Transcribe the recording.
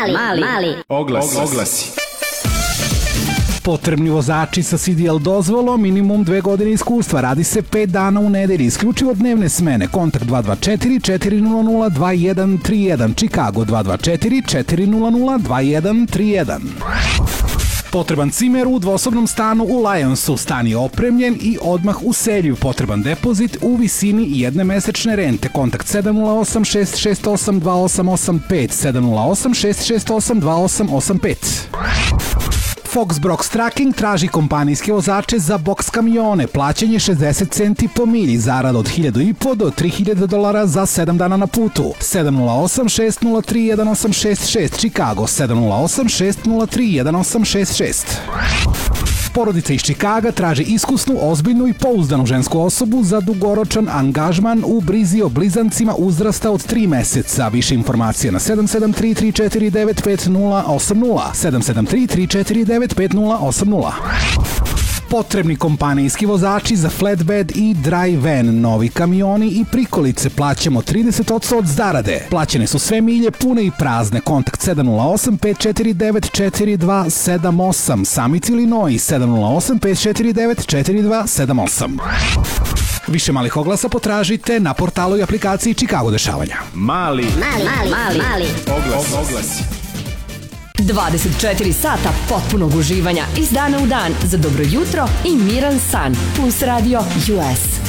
Oglasi. Potrebni vozači sa CDL dozvolom, minimum 2 godine iskustva. Radi se 5 dana u nedelji, isključivo dnevne smene. Kontakt 224-400-2131. Chicago 224-400-2131. Potreban cimer u dvosobnom stanu u Lionsu. Stan je opremljen i odmah useljiv. Potreban depozit u visini jedne mesečne rente. Kontakt 708-668-2885. 708-668-2885. Fox Brox Trucking traži kompanijske vozače za boks kamione. Plaćanje 60 centi po milji, zarada od $1,500 do $3,000 za 7 dana na putu. 708-603-1866 Chicago 708-603-1866. Porodica iz Čikaga traži iskusnu, ozbiljnu i pouzdanu žensku osobu za dugoročan angažman u brizi o blizancima uzrasta od 3 meseca. Više informacije na 773-349-5080. 773-349-5080. Potrebni kompanijski vozači za flatbed i dry van, novi kamioni i prikolice. Plaćamo 30% od zarade. Plaćene su sve milje pune i prazne. Kontakt 708-549-4278. Summit, Illinois 708-549-4278. Više malih oglasa potražite na portalu i aplikaciji Chicago dešavanja. Mali. Oglasi. 24 sata potpunog uživanja iz dana u dan za dobro jutro i miran san. Plus Radio US.